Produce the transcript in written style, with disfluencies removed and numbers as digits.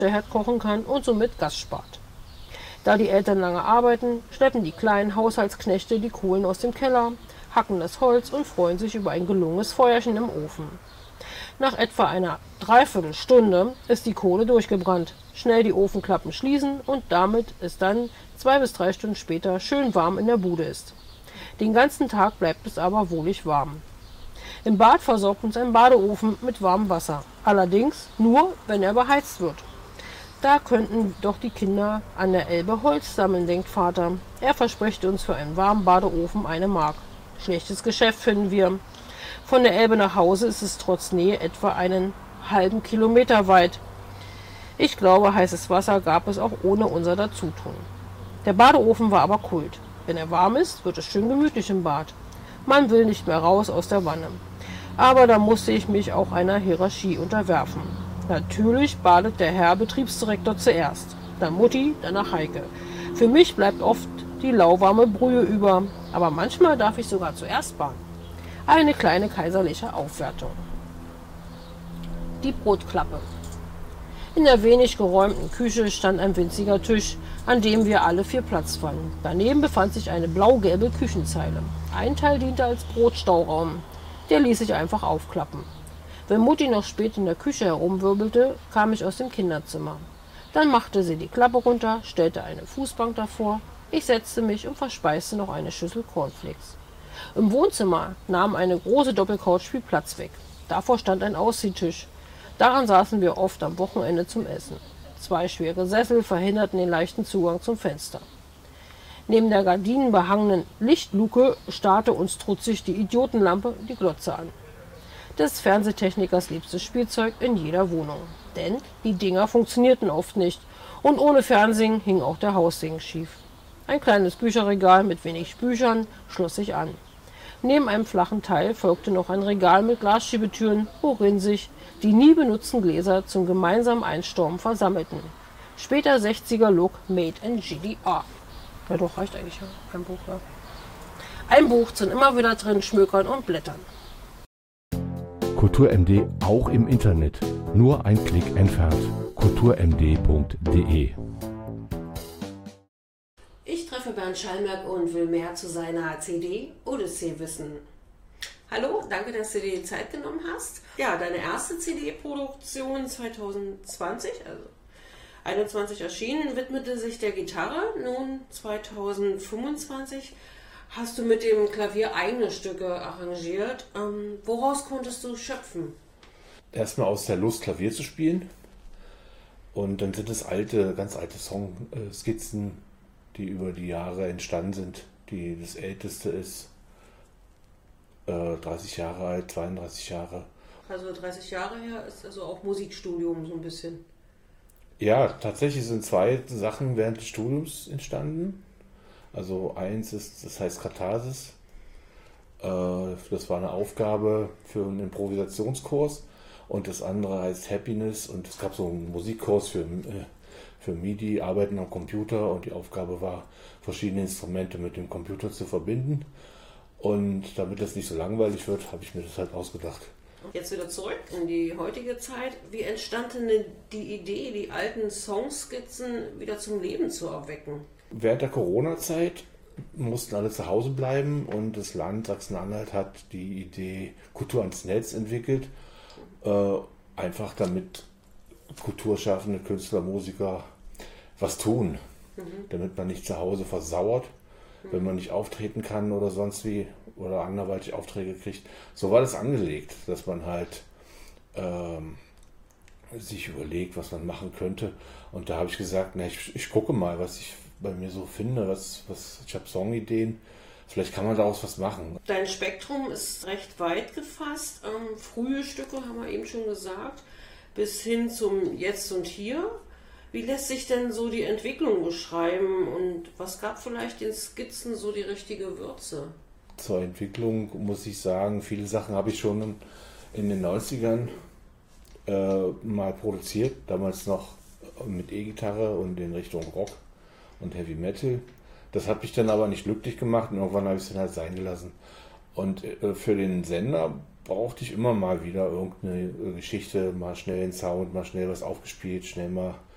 der Herd kochen kann und somit Gas spart. Da die Eltern lange arbeiten, schleppen die kleinen Haushaltsknechte die Kohlen aus dem Keller, hacken das Holz und freuen sich über ein gelungenes Feuerchen im Ofen. Nach etwa einer Dreiviertelstunde ist die Kohle durchgebrannt. Schnell die Ofenklappen schließen und damit es dann 2 bis 3 Stunden später schön warm in der Bude ist. Den ganzen Tag bleibt es aber wohlig warm. Im Bad versorgt uns ein Badeofen mit warmem Wasser. Allerdings nur, wenn er beheizt wird. Da könnten doch die Kinder an der Elbe Holz sammeln, denkt Vater. Er verspricht uns für einen warmen Badeofen 1 Mark. Schlechtes Geschäft, finden wir. Von der Elbe nach Hause ist es trotz Nähe etwa einen halben Kilometer weit. Ich glaube, heißes Wasser gab es auch ohne unser Dazutun. Der Badeofen war aber Kult. Wenn er warm ist, wird es schön gemütlich im Bad. Man will nicht mehr raus aus der Wanne. Aber da musste ich mich auch einer Hierarchie unterwerfen. Natürlich badet der Herr Betriebsdirektor zuerst, dann Mutti, danach Heike. Für mich bleibt oft die lauwarme Brühe über, aber manchmal darf ich sogar zuerst baden. Eine kleine kaiserliche Aufwertung. Die Brotklappe. In der wenig geräumten Küche stand ein winziger Tisch, an dem wir alle 4 Platz fanden. Daneben befand sich eine blau-gelbe Küchenzeile. Ein Teil diente als Brotstauraum. Der ließ sich einfach aufklappen. Wenn Mutti noch spät in der Küche herumwirbelte, kam ich aus dem Kinderzimmer. Dann machte sie die Klappe runter, stellte eine Fußbank davor. Ich setzte mich und verspeiste noch eine Schüssel Cornflakes. Im Wohnzimmer nahm eine große Doppelcouch viel Platz weg. Davor stand ein Ausziehtisch. Daran saßen wir oft am Wochenende zum Essen. 2 schwere Sessel verhinderten den leichten Zugang zum Fenster. Neben der gardinenbehangenen Lichtluke starrte uns trutzig die Idiotenlampe die Glotze an. Des Fernsehtechnikers liebstes Spielzeug in jeder Wohnung. Denn die Dinger funktionierten oft nicht und ohne Fernsehen hing auch der Haussegen schief. Ein kleines Bücherregal mit wenig Büchern schloss sich an. Neben einem flachen Teil folgte noch ein Regal mit Glasschiebetüren, worin sich die nie benutzten Gläser zum gemeinsamen Einstormen versammelten. Später 60er-Look made in GDR. Ja doch, reicht eigentlich ja. Ein Buch, ja. Ein Buch zum immer wieder drin schmökern und blättern. KulturMD auch im Internet. Nur ein Klick entfernt. kulturmd.de. Ich treffe Bernd Schalmerk und will mehr zu seiner CD Odyssee wissen. Hallo, danke, dass du dir die Zeit genommen hast. Ja, deine erste CD-Produktion 2020, also 21 erschienen, widmete sich der Gitarre. Nun 2025 hast du mit dem Klavier eigene Stücke arrangiert. Woraus konntest du schöpfen? Erstmal aus der Lust, Klavier zu spielen. Und dann sind es ganz alte Songskizzen, die über die Jahre entstanden sind. Das älteste ist 30 Jahre alt, 32 Jahre. Also 30 Jahre her ist also auch Musikstudium so ein bisschen. Ja, tatsächlich sind 2 Sachen während des Studiums entstanden. Also eins das heißt Katharsis. Das war eine Aufgabe für einen Improvisationskurs. Und das andere heißt Happiness. Und es gab so einen Musikkurs für MIDI, Arbeiten am Computer. Und die Aufgabe war, verschiedene Instrumente mit dem Computer zu verbinden. Und damit das nicht so langweilig wird, habe ich mir das halt ausgedacht. Jetzt wieder zurück in die heutige Zeit. Wie entstand denn die Idee, die alten Songskizzen wieder zum Leben zu erwecken? Während der Corona-Zeit mussten alle zu Hause bleiben und das Land Sachsen-Anhalt hat die Idee Kultur ans Netz entwickelt. Einfach damit kulturschaffende Künstler, Musiker was tun, damit man nicht zu Hause versauert, wenn man nicht auftreten kann oder sonst wie oder anderweitig Aufträge kriegt. So war das angelegt, dass man halt sich überlegt, was man machen könnte. Und da habe ich gesagt, na, ich gucke mal, was ich bei mir so finde, ich habe Songideen, vielleicht kann man daraus was machen. Dein Spektrum ist recht weit gefasst. Frühe Stücke, haben wir eben schon gesagt, bis hin zum Jetzt und Hier. Wie lässt sich denn so die Entwicklung beschreiben und was gab vielleicht den Skizzen so die richtige Würze? Zur Entwicklung muss ich sagen, viele Sachen habe ich schon in den 90ern mal produziert, damals noch mit E-Gitarre und in Richtung Rock und Heavy Metal. Das hat mich dann aber nicht glücklich gemacht und irgendwann habe ich es dann halt sein gelassen. Und für den Sender brauchte ich immer mal wieder irgendeine Geschichte, mal schnell den Sound, mal schnell was aufgespielt, schnell mal